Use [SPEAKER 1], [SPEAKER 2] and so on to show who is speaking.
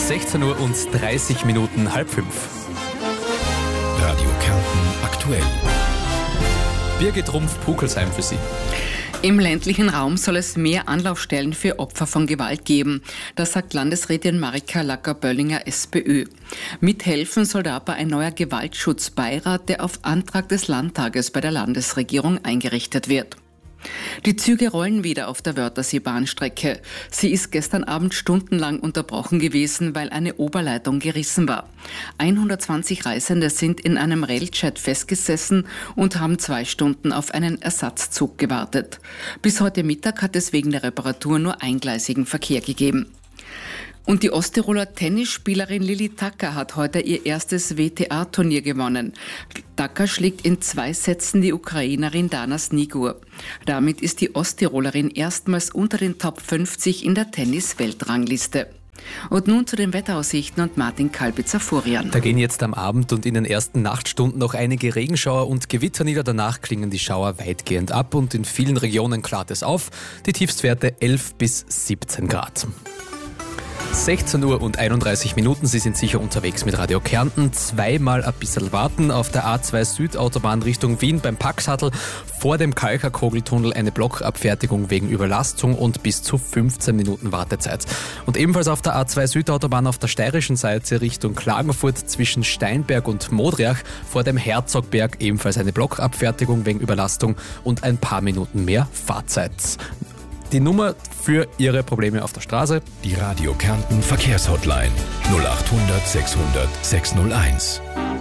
[SPEAKER 1] 16 Uhr und 30 Minuten, 4:30.
[SPEAKER 2] Radio Kärnten aktuell.
[SPEAKER 1] Birgit Rumpf-Pukelsheim für Sie.
[SPEAKER 3] Im ländlichen Raum soll es mehr Anlaufstellen für Opfer von Gewalt geben. Das sagt Landesrätin Marika Lacker-Böllinger, SPÖ. Mithelfen soll dabei ein neuer Gewaltschutzbeirat, der auf Antrag des Landtages bei der Landesregierung eingerichtet wird. Die Züge rollen wieder auf der Wörthersee-Bahnstrecke. Sie ist gestern Abend stundenlang unterbrochen gewesen, weil eine Oberleitung gerissen war. 120 Reisende sind in einem Railjet festgesessen und haben 2 Stunden auf einen Ersatzzug gewartet. Bis heute Mittag hat es wegen der Reparatur nur eingleisigen Verkehr gegeben. Und die Osttiroler Tennisspielerin Lili Tacker hat heute ihr erstes WTA-Turnier gewonnen. Tacker schlägt in 2 Sätzen die Ukrainerin Dana Snigur. Damit ist die Osttirolerin erstmals unter den Top 50 in der Tennis-Weltrangliste. Und nun zu den Wetteraussichten und Martin Kalbitzer-Furian.
[SPEAKER 1] Da gehen jetzt am Abend und in den ersten Nachtstunden noch einige Regenschauer und Gewitter nieder. Danach klingen die Schauer weitgehend ab und in vielen Regionen klart es auf. Die Tiefstwerte 11 bis 17 Grad. 16 Uhr und 31 Minuten. Sie sind sicher unterwegs mit Radio Kärnten. Zweimal ein bisschen warten. Auf der A2 Südautobahn Richtung Wien beim Paxhatl vor dem Kalcher-Kogeltunnel eine Blockabfertigung wegen Überlastung und bis zu 15 Minuten Wartezeit. Und ebenfalls auf der A2 Südautobahn auf der steirischen Seite Richtung Klagenfurt zwischen Steinberg und Modriach vor dem Herzogberg ebenfalls eine Blockabfertigung wegen Überlastung und ein paar Minuten mehr Fahrzeit. Die Nummer für Ihre Probleme auf der Straße?
[SPEAKER 2] Die Radio Kärnten Verkehrshotline 0800 600 601.